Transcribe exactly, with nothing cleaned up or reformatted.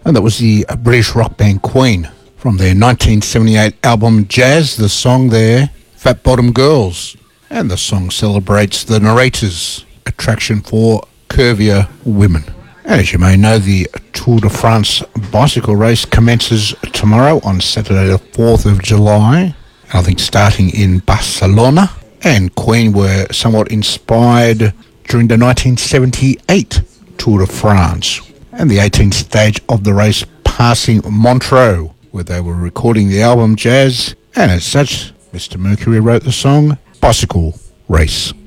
And that was the British rock band Queen from their nineteen seventy-eight album Jazz. The song there, Fat Bottom Girls. And the song celebrates the narrator's attraction for curvier women. And as you may know, the Tour de France bicycle race commences tomorrow on Saturday the fourth of July. I think starting in Barcelona. And Queen were somewhat inspired during the nineteen seventy-eight Tour de France and the eighteenth stage of the race passing Montreux, where they were recording the album Jazz. And as such, Mister Mercury wrote the song Bicycle Race.